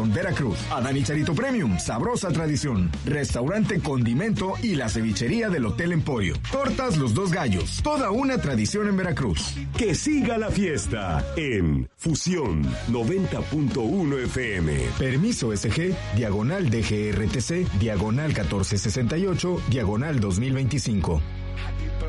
Fusión Veracruz. Adán y Charito Premium, sabrosa tradición. Restaurante Condimento y la cevichería del Hotel Emporio. Tortas Los Dos Gallos, toda una tradición en Veracruz. Que siga la fiesta en Fusión 90.1 FM. Permiso SG, diagonal DGRTC, diagonal 1468, diagonal 2025.